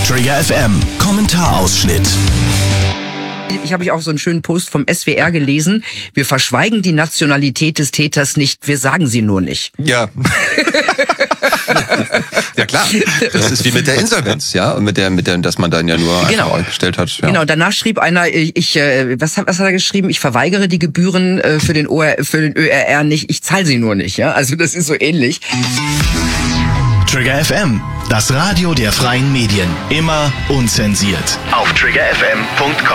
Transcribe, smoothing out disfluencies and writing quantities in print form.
Trigger FM Kommentarausschnitt. Ich habe auch so einen schönen Post vom SWR gelesen. Wir verschweigen die Nationalität des Täters nicht, wir sagen sie nur nicht. Ja. Ja klar. Das ist wie mit der Insolvenz, ja, und mit der, dass man dann ja nur einfach gestellt hat. Ja. Genau. Danach schrieb einer, was hat er geschrieben? Ich verweigere die Gebühren für den ÖRR nicht. Ich zahle sie nur nicht. Ja, also das ist so ähnlich. Trigger FM, das Radio der freien Medien, immer unzensiert auf triggerfm.com.